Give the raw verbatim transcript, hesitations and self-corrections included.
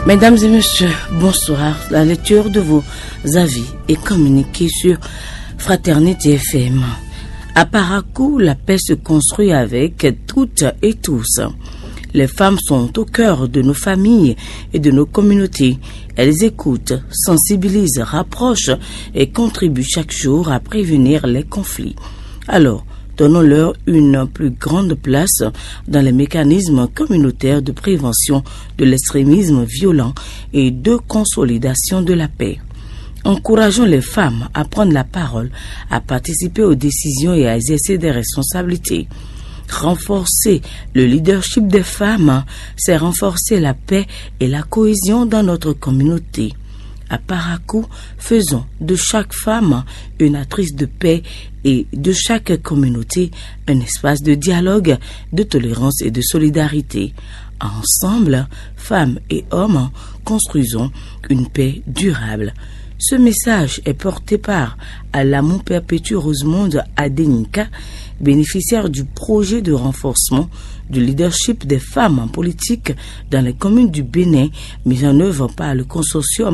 Mesdames et messieurs, bonsoir. La lecture de vos avis est communiquée sur Fraternité F M. À Parakou, la paix se construit avec toutes et tous. Les femmes sont au cœur de nos familles et de nos communautés. Elles écoutent, sensibilisent, rapprochent et contribuent chaque jour à prévenir les conflits. Alors, donnons-leur une plus grande place dans les mécanismes communautaires de prévention de l'extrémisme violent et de consolidation de la paix. Encourageons les femmes à prendre la parole, à participer aux décisions et à exercer des responsabilités. Renforcer le leadership des femmes, c'est renforcer la paix et la cohésion dans notre communauté. À Parakou, faisons de chaque femme une actrice de paix et de chaque communauté un espace de dialogue, de tolérance et de solidarité. Ensemble, femmes et hommes, construisons une paix durable. Ce message est porté par Alamou Perpétue Rosemonde Adenika, bénéficiaire du projet de renforcement du leadership des femmes en politique dans les communes du Bénin, mis en œuvre par le consortium